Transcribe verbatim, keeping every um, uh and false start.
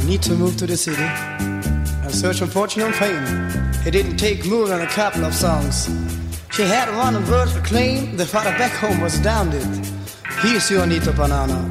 Anita moved to the city and searched for fortune and fame. It didn't take more than a couple of songs. She had one of words acclaim. The father back home was astounded. Here's your Anita Banana.